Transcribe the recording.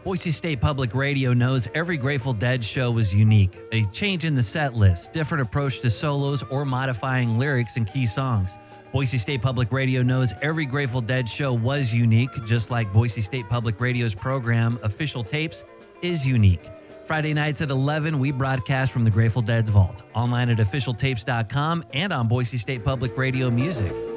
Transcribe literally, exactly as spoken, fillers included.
Boise State Public Radio knows every Grateful Dead show was unique. A change in the set list, different approach to solos, or modifying lyrics and key songs. Boise State Public Radio knows every Grateful Dead show was unique, just like Boise State Public Radio's program, Official Tapes, is unique. Friday nights at eleven, we broadcast from the Grateful Dead's vault, online at official tapes dot com and on Boise State Public Radio Music.